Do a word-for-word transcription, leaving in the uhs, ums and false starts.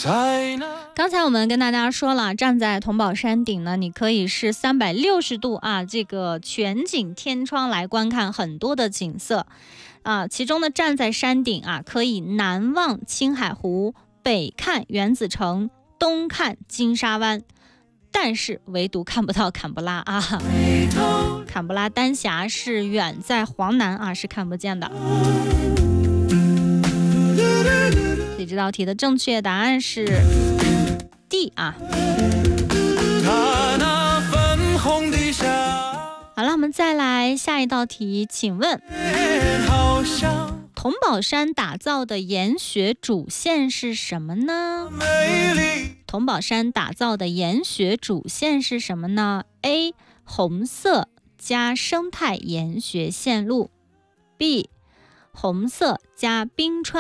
刚才我们跟大家说了，站在桐宝山顶呢，你可以是三百六十度啊，这个全景天窗来观看很多的景色啊。其中呢，站在山顶啊，可以南望青海湖，北看原子城，东看金沙湾，但是唯独看不到坎布拉啊。坎布拉丹霞是远在黄南啊，是看不见的。所以这道题的正确答案是 D 啊。好了，我们再来下一道题，请问桐宝山打造的研学主线是什么呢？桐宝山打造的研学主线是什么呢？ A. 红色加生态研学线路， B. 红色加冰川